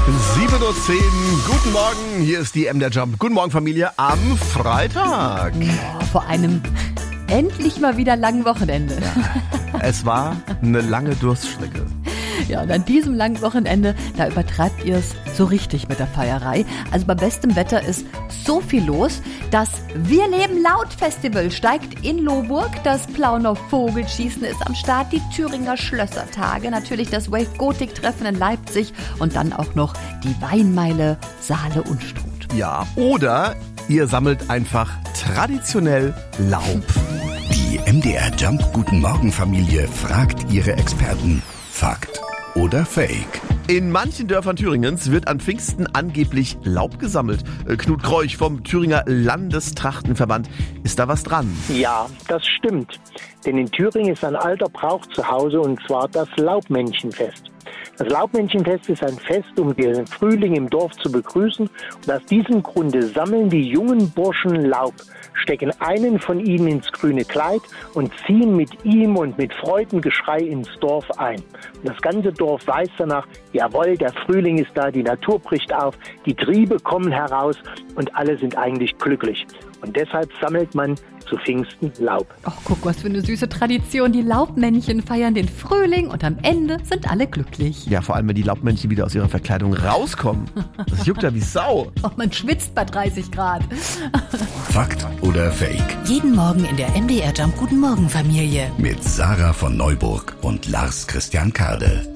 7:10 Uhr, guten Morgen, hier ist die MDR Jump. Guten Morgen Familie am Freitag. Vor einem endlich mal wieder langen Wochenende. Ja, es war eine lange Durststrecke. Ja, und an diesem langen Wochenende, da übertreibt ihr es so richtig mit der Feierei. Also bei bestem Wetter ist so viel los. Das Wir leben laut Festival steigt in Lohburg. Das Plauner Vogelschießen ist am Start. Die Thüringer Schlössertage. Natürlich das Wave Gothic Treffen in Leipzig. Und dann auch noch die Weinmeile Saale und Struth. Ja, oder ihr sammelt einfach traditionell Laub. Die MDR Jump Guten Morgen Familie fragt ihre Experten. Fakt oder Fake? In manchen Dörfern Thüringens wird an Pfingsten angeblich Laub gesammelt. Knut Kreuch vom Thüringer Landestrachtenverband. Ist da was dran? Ja, das stimmt. Denn in Thüringen ist ein alter Brauch zu Hause, und zwar das Laubmännchenfest. Das Laubmännchenfest ist ein Fest, um den Frühling im Dorf zu begrüßen. Und aus diesem Grunde sammeln die jungen Burschen Laub, stecken einen von ihnen ins grüne Kleid und ziehen mit ihm und mit Freudengeschrei ins Dorf ein. Und das ganze Dorf weiß danach, jawohl, der Frühling ist da, die Natur bricht auf, die Triebe kommen heraus und alle sind eigentlich glücklich. Und deshalb sammelt man zu Pfingsten Laub. Ach, guck, was für eine süße Tradition. Die Laubmännchen feiern den Frühling und am Ende sind alle glücklich. Ja, vor allem, wenn die Laubmännchen wieder aus ihrer Verkleidung rauskommen. Das juckt ja wie Sau. Oh, man schwitzt bei 30 Grad. Fakt oder Fake? Jeden Morgen in der MDR Jump Guten Morgen Familie. Mit Sarah von Neuburg und Lars Christian Kade.